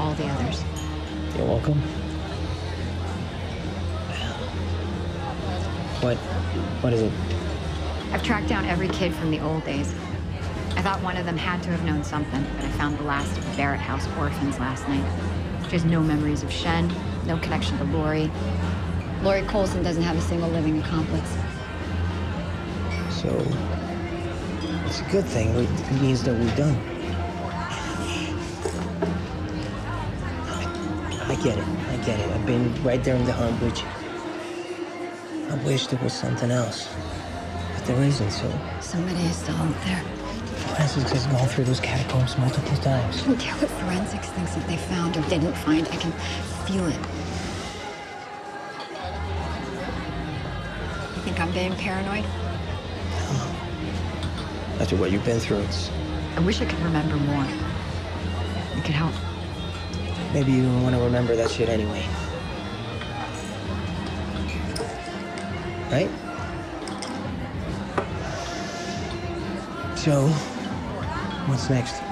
all the others. You're welcome. What is it? I've tracked down every kid from the old days. I thought one of them had to have known something, but I found the last of the Barrett House orphans last night. She has no memories of Shen, no connection to Lori. Lori Colson doesn't have a single living accomplice. So, it's a good thing. It means that we're done. I get it. I've been right there in the hunt with you. I wish there was something else, but there isn't, so... Somebody is still out there. Forensics has gone through those catacombs multiple times. I don't care what forensics thinks that they found or didn't find. I can feel it. You think I'm being paranoid? After what you've been through, I wish I could remember more. It could help. maybe you don't want to remember that shit anyway. Right? So, what's next?